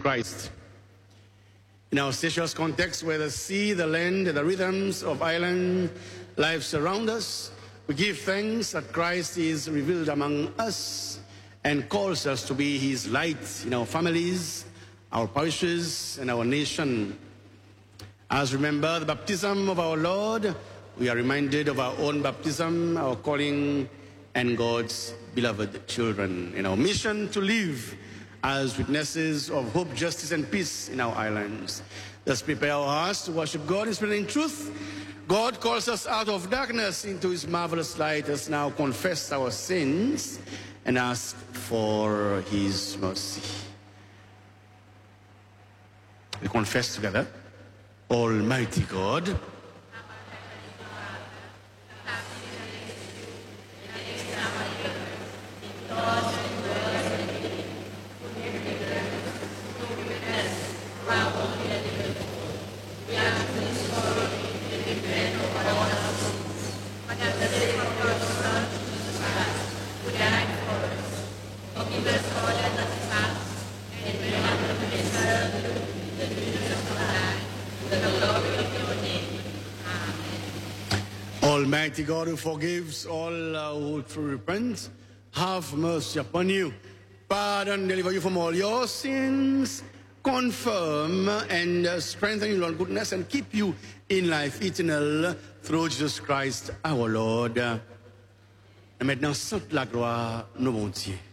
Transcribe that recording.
Christ. In our spacious context where the sea, the land, and the rhythms of island life surround us, we give thanks that Christ is revealed among us and calls us to be his light in our families, our parishes, and our nation. As we remember the baptism of our Lord, we are reminded of our own baptism, our calling, and God's beloved children, in our mission to live as witnesses of hope, justice, and peace in our islands. Let's prepare our hearts to worship God in spirit and truth. God calls us out of darkness into his marvelous light. Let's now confess our sins and ask for his mercy. We confess together. Almighty God, Almighty God, who forgives all who truly repent, have mercy upon you, pardon, deliver you from all your sins, confirm and strengthen you in goodness, and keep you in life eternal through Jesus Christ our Lord. Et maintenant, sainte la gloire, nos bon Dieu.